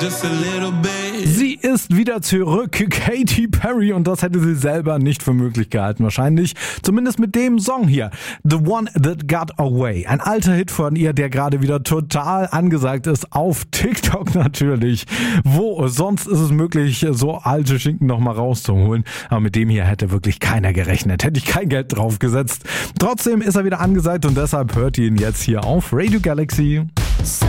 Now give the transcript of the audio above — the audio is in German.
Just a little bit. Sie ist wieder zurück, Katy Perry, und das hätte sie selber nicht für möglich gehalten wahrscheinlich. Zumindest mit dem Song hier, The One That Got Away. Ein alter Hit von ihr, der gerade wieder total angesagt ist, auf TikTok natürlich. Wo sonst ist es möglich, so alte Schinken nochmal rauszuholen. Aber mit dem hier hätte wirklich keiner gerechnet. Hätte ich kein Geld drauf gesetzt. Trotzdem ist er wieder angesagt und deshalb hört ihr ihn jetzt hier auf Radio Galaxy.